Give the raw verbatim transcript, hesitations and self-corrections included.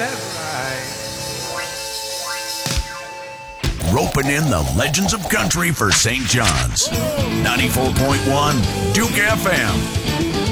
that's right. Roping in the legends of country for Saint John's. ninety-four point one Duke F M.